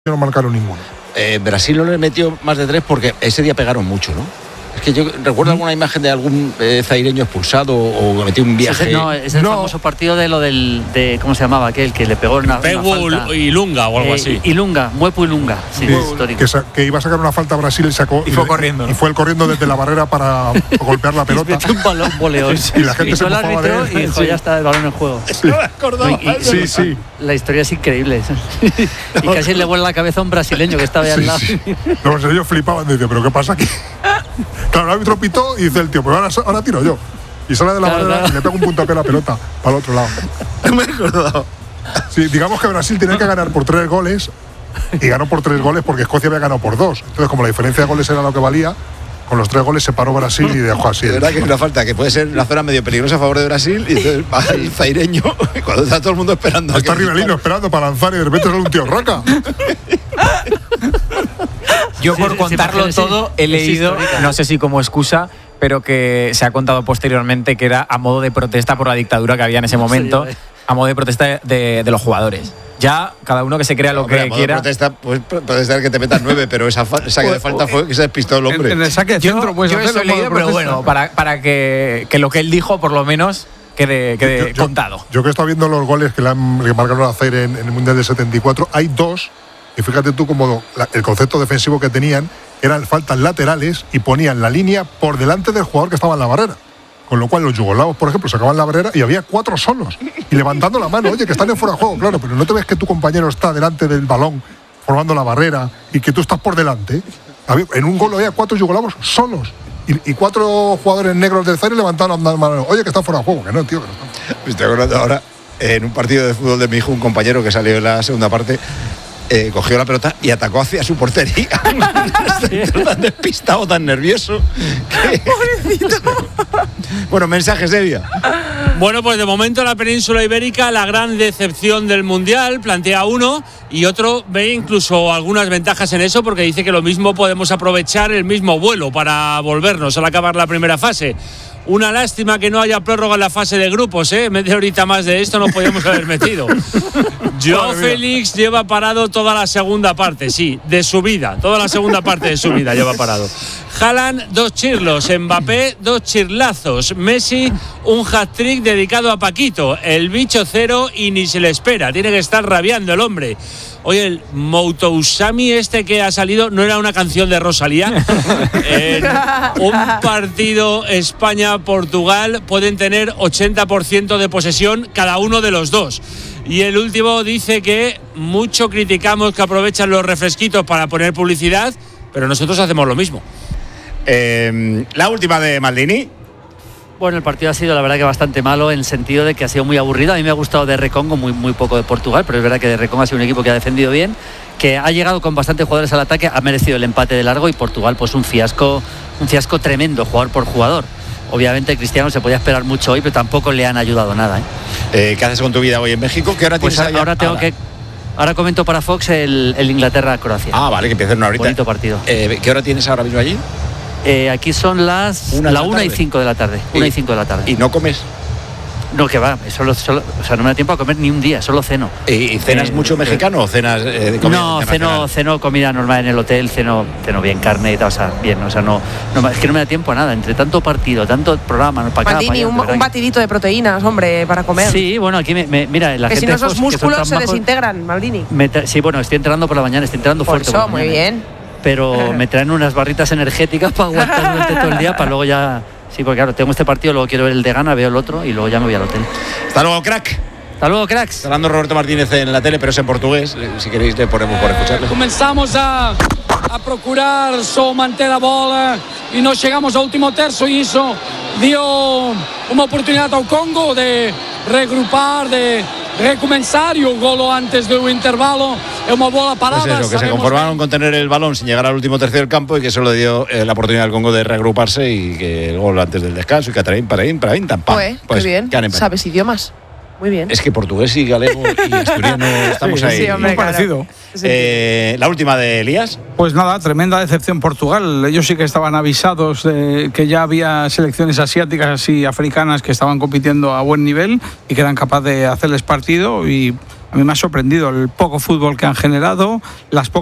no marcaron ninguno. Brasil no le metió más de 3 porque ese día pegaron mucho, ¿no? Es que yo recuerdo alguna imagen de algún zaireño expulsado o metió un viaje. No, es el famoso partido de lo de ¿cómo se llamaba aquel? Que le pegó una falta. Ilunga o algo así. Ilunga, Muepo Ilunga. Sí, que iba a sacar una falta a Brasil y sacó. Y fue corriendo. Y fue él corriendo desde la barrera para golpear la pelota. Y metió un balón boleón. Y la gente se mofaba de él. Y dijo, ya está el balón en juego. Sí. La historia es increíble. Y casi le vuela la cabeza a un brasileño que estaba ahí al lado. Los ellos flipaban, dicen, ¿pero qué pasa aquí? Claro, el árbitro pitó y dice el tío, pues ahora tiro yo. Y sale de la barrera y le pega un puntapié a la pelota para el otro lado. Me he acordado. Sí, digamos que Brasil tenía que ganar por 3 goles y ganó por 3 goles porque Escocia había ganado por 2. Entonces, como la diferencia de goles era lo que valía, con los 3 goles se paró Brasil y dejó así. De verdad que es una falta que puede ser una zona medio peligrosa a favor de Brasil y entonces va el zaireño cuando está todo el mundo esperando. Está Rivelino esperando para lanzar y de repente sale un tío Roca. Yo por contarlo todo he leído, no sé si como excusa, pero que se ha contado posteriormente que era a modo de protesta por la dictadura que había en ese momento, a modo de protesta de los jugadores. Ya, cada uno que se crea lo que quiera. Protesta, pues protestar que te metas 9, pero esa que de falta fue que se despistó el hombre. En el saque de centro, pues yo eso he leído, pero bueno, para que lo que él dijo, por lo menos, quede contado. Yo que he estado viendo los goles que marcaron a Zaire en el Mundial del 74, hay 2. Y fíjate tú como el concepto defensivo que tenían eran faltas laterales y ponían la línea por delante del jugador que estaba en la barrera. Con lo cual los yugoslavos, por ejemplo, sacaban la barrera y había 4 solos. Y levantando la mano, oye, que están en fuera de juego, claro, pero no te ves que tu compañero está delante del balón formando la barrera y que tú estás por delante. En un gol había 4 yugoslavos solos. Y 4 jugadores negros del Zaire levantando la mano. Oye, que está fuera de juego, que no, tío, que no está. Me estoy acordando ahora, en un partido de fútbol de mi hijo, un compañero que salió en la segunda parte, cogió la pelota y atacó hacia su portería. Tan despistado, tan nervioso. Bueno, mensajes, Evia. Bueno, pues de momento la península ibérica, la gran decepción del Mundial, plantea uno y otro ve incluso algunas ventajas en eso porque dice que lo mismo podemos aprovechar el mismo vuelo para volvernos al acabar la primera fase. Una lástima que no haya prórroga en la fase de grupos, media horita más de esto nos podíamos haber metido. Joao Félix lleva parado toda la segunda parte, sí, de su vida, toda la segunda parte de su vida lleva parado. Haaland, 2 chirlos, Mbappé, 2 chirlazos, Messi, un hat-trick dedicado a Paquito, el bicho 0 y ni se le espera, tiene que estar rabiando el hombre. Oye, el Moutousami este que ha salido no era una canción de Rosalía. En un partido España-Portugal pueden tener 80% de posesión cada uno de los dos. Y el último dice que mucho criticamos que aprovechan los refresquitos para poner publicidad, pero nosotros hacemos lo mismo. La última de Maldini. Bueno, el partido ha sido la verdad que bastante malo en el sentido de que ha sido muy aburrido. A mí me ha gustado de Recongo, muy poco de Portugal, pero es verdad que de Recongo ha sido un equipo que ha defendido bien, que ha llegado con bastantes jugadores al ataque, ha merecido el empate de largo y Portugal pues un fiasco tremendo, jugador por jugador. Obviamente Cristiano se podía esperar mucho hoy, pero tampoco le han ayudado nada. ¿Qué haces con tu vida hoy en México? ¿Qué hora pues tienes allá? Ahora comento para Fox el Inglaterra-Croacia. Ah, vale, que empieza en una horita. Bonito partido. ¿Qué hora tienes ahora mismo allí? Aquí son la 1 y 5 de la tarde. 1 y 5 de la tarde. ¿Y no comes? No, que va, o sea, no me da tiempo a comer ni un día, solo ceno. ¿Y cenas mucho mexicano o cenas de comida? No, ceno comida normal en el hotel, ceno bien carne y tal, o sea, bien, o sea, no, es que no me da tiempo a nada, entre tanto partido, tanto programa, para acá, Maldini, un batidito de proteínas, hombre, para comer. Sí, bueno, aquí mira, la que gente si no esos músculos se desintegran, Maldini. Sí, bueno, estoy entrenando por la mañana, estoy entrenando fuerte. Eso, muy bien. Pero me traen unas barritas energéticas para aguantar durante todo el día, para luego ya... Sí, porque claro, tengo este partido, luego quiero ver el de Ghana, veo el otro y luego ya me voy al hotel. Hasta luego, crack. Hasta luego, cracks. Está hablando Roberto Martínez en la tele, pero es en portugués. Si queréis le ponemos por escucharle. Comenzamos a procurar só manter a bola e nós chegamos ao último terço e isso dio uma oportunidade ao Congo de regrupar, de recomenzar y un gol antes de un intervalo es una bola parada. Pues eso, que se conformaron con tener el balón sin llegar al último tercio del campo y que eso le dio la oportunidad al Congo de reagruparse y que el gol antes del descanso y Cataraín, tan pam. Pues qué bien, sabes idiomas. Muy bien. Es que portugués y galego y asturiano estamos ahí. Sí, hombre, muy parecido. La última de Elías. Pues nada, tremenda decepción Portugal. Ellos sí que estaban avisados de que ya había selecciones asiáticas y africanas que estaban compitiendo a buen nivel y que eran capaces de hacerles partido y A mí me ha sorprendido el poco fútbol que han generado, las pocas